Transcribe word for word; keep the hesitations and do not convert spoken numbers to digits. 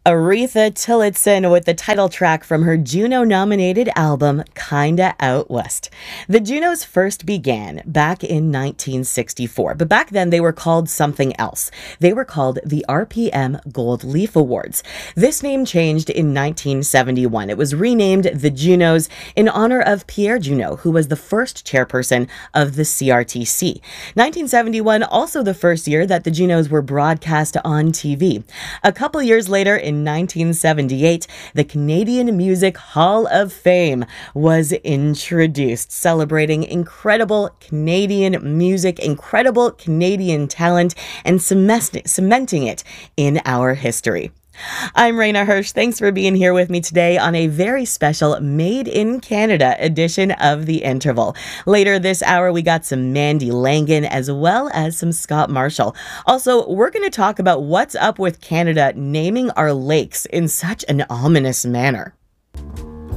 Aretha Tillotson with the title track from her Juno-nominated album, Kinda Out West. The Junos first began back in nineteen sixty-four, but back then they were called something else. They were called the R P M Gold Leaf Awards. This name changed in nineteen seventy-one. It was renamed the Junos in honor of Pierre Junot, who was the first chairperson of the C R T C. nineteen seventy-one, also the first year that the Junos were broadcast on T V. A couple years later, in nineteen seventy-eight, the Canadian Music Hall of Fame was introduced, celebrating incredible Canadian music, incredible Canadian talent, and cement- cementing it in our history. I'm Raina Hirsch. Thanks for being here with me today on a very special Made in Canada edition of The Interval. Later this hour, we got some Mandy Langan as well as some Scott Marshall. Also, we're going to talk about what's up with Canada naming our lakes in such an ominous manner.